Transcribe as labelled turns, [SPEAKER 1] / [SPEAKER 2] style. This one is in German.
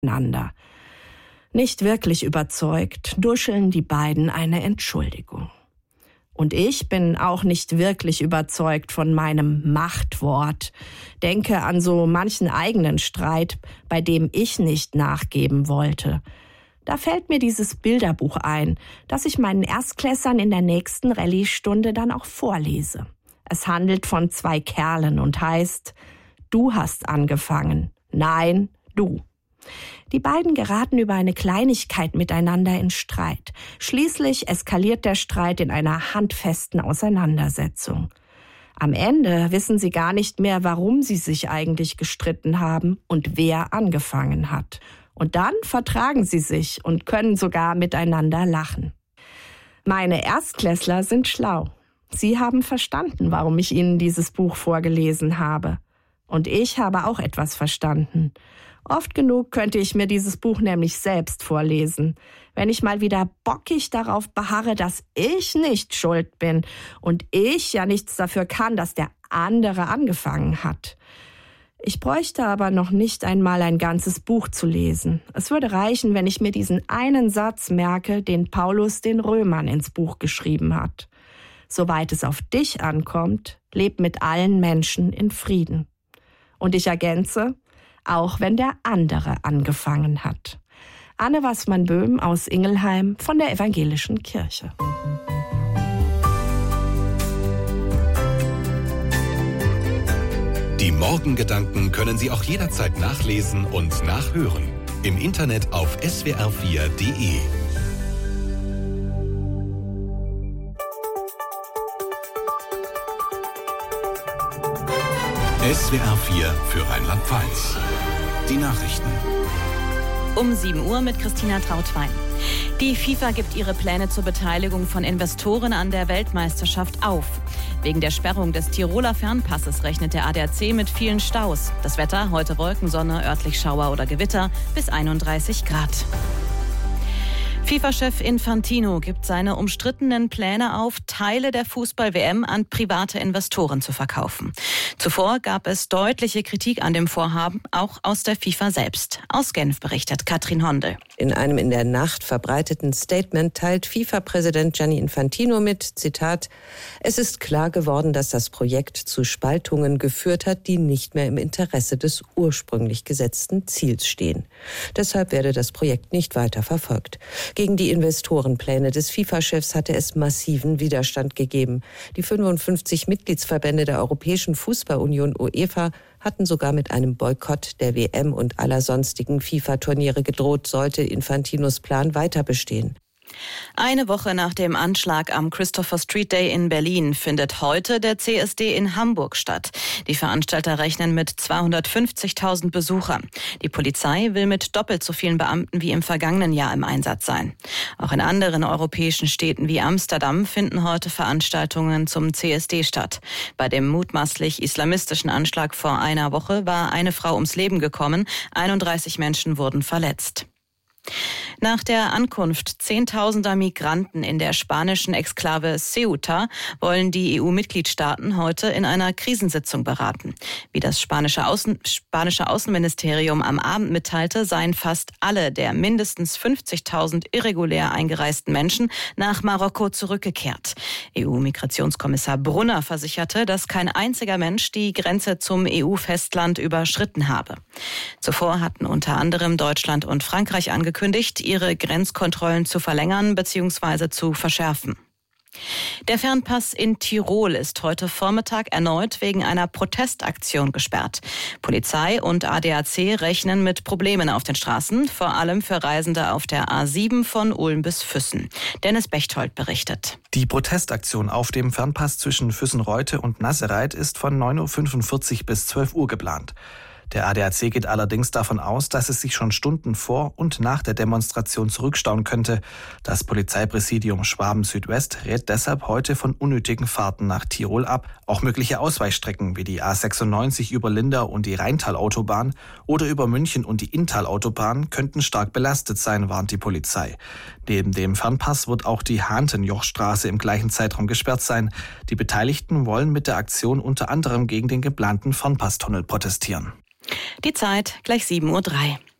[SPEAKER 1] einander. Nicht wirklich überzeugt, duscheln die beiden eine Entschuldigung. Und ich bin auch nicht wirklich überzeugt von meinem Machtwort. Denke an so manchen eigenen Streit, bei dem ich nicht nachgeben wollte. Da fällt mir dieses Bilderbuch ein, das ich meinen Erstklässlern in der nächsten Rallye-Stunde dann auch vorlese. Es handelt von 2 Kerlen und heißt: Du hast angefangen. Nein, du. Die beiden geraten über eine Kleinigkeit miteinander in Streit. Schließlich eskaliert der Streit in einer handfesten Auseinandersetzung. Am Ende wissen sie gar nicht mehr, warum sie sich eigentlich gestritten haben und wer angefangen hat. Und dann vertragen sie sich und können sogar miteinander lachen. Meine Erstklässler sind schlau. Sie haben verstanden, warum ich ihnen dieses Buch vorgelesen habe. Und ich habe auch etwas verstanden. Oft genug könnte ich mir dieses Buch nämlich selbst vorlesen, wenn ich mal wieder bockig darauf beharre, dass ich nicht schuld bin und ich ja nichts dafür kann, dass der andere angefangen hat. Ich bräuchte aber noch nicht einmal ein ganzes Buch zu lesen. Es würde reichen, wenn ich mir diesen einen Satz merke, den Paulus den Römern ins Buch geschrieben hat. Soweit es auf dich ankommt, leb mit allen Menschen in Frieden. Und ich ergänze: auch wenn der andere angefangen hat. Anne Wassmann-Böhm aus Ingelheim von der Evangelischen Kirche.
[SPEAKER 2] Die Morgengedanken können Sie auch jederzeit nachlesen und nachhören. Im Internet auf swr4.de. SWR4 für Rheinland-Pfalz. Die Nachrichten.
[SPEAKER 3] Um 7 Uhr mit Christina Trautwein. Die FIFA gibt ihre Pläne zur Beteiligung von Investoren an der Weltmeisterschaft auf. Wegen der Sperrung des Tiroler Fernpasses rechnet der ADAC mit vielen Staus. Das Wetter: heute Wolkensonne, örtlich Schauer oder Gewitter, bis 31 Grad. FIFA-Chef Infantino gibt seine umstrittenen Pläne auf, Teile der Fußball-WM an private Investoren zu verkaufen. Zuvor gab es deutliche Kritik an dem Vorhaben, auch aus der FIFA selbst. Aus Genf berichtet Katrin Hondel.
[SPEAKER 4] In einem in der Nacht verbreiteten Statement teilt FIFA-Präsident Gianni Infantino mit, Zitat: Es ist klar geworden, dass das Projekt zu Spaltungen geführt hat, die nicht mehr im Interesse des ursprünglich gesetzten Ziels stehen. Deshalb werde das Projekt nicht weiter verfolgt. Gegen die Investorenpläne des FIFA-Chefs hatte es massiven Widerstand gegeben. Die 55 Mitgliedsverbände der Europäischen Fußballunion UEFA hatten sogar mit einem Boykott der WM und aller sonstigen FIFA-Turniere gedroht, sollte Infantinos Plan weiter bestehen.
[SPEAKER 3] Eine Woche nach dem Anschlag am Christopher Street Day in Berlin findet heute der CSD in Hamburg statt. Die Veranstalter rechnen mit 250.000 Besuchern. Die Polizei will mit doppelt so vielen Beamten wie im vergangenen Jahr im Einsatz sein. Auch in anderen europäischen Städten wie Amsterdam finden heute Veranstaltungen zum CSD statt. Bei dem mutmaßlich islamistischen Anschlag vor einer Woche war eine Frau ums Leben gekommen, 31 Menschen wurden verletzt. Nach der Ankunft zehntausender Migranten in der spanischen Exklave Ceuta wollen die EU-Mitgliedstaaten heute in einer Krisensitzung beraten. Wie das spanische Außenministerium am Abend mitteilte, seien fast alle der mindestens 50.000 irregulär eingereisten Menschen nach Marokko zurückgekehrt. EU-Migrationskommissar Brunner versicherte, dass kein einziger Mensch die Grenze zum EU-Festland überschritten habe. Zuvor hatten unter anderem Deutschland und Frankreich angekündigt, ihre Grenzkontrollen zu verlängern bzw. zu verschärfen. Der Fernpass in Tirol ist heute Vormittag erneut wegen einer Protestaktion gesperrt. Polizei und ADAC rechnen mit Problemen auf den Straßen, vor allem für Reisende auf der A7 von Ulm bis Füssen. Dennis Bechtold berichtet.
[SPEAKER 5] Die Protestaktion auf dem Fernpass zwischen Füssen-Reute und Nassereit ist von 9.45 Uhr bis 12 Uhr geplant. Der ADAC geht allerdings davon aus, dass es sich schon Stunden vor und nach der Demonstration zurückstauen könnte. Das Polizeipräsidium Schwaben-Südwest rät deshalb heute von unnötigen Fahrten nach Tirol ab. Auch mögliche Ausweichstrecken wie die A96 über Lindau und die Rheintalautobahn oder über München und die Inntalautobahn könnten stark belastet sein, warnt die Polizei. Neben dem Fernpass wird auch die Hahntenjochstraße im gleichen Zeitraum gesperrt sein. Die Beteiligten wollen mit der Aktion unter anderem gegen den geplanten Fernpasstunnel protestieren.
[SPEAKER 3] Die Zeit gleich 7:03 Uhr.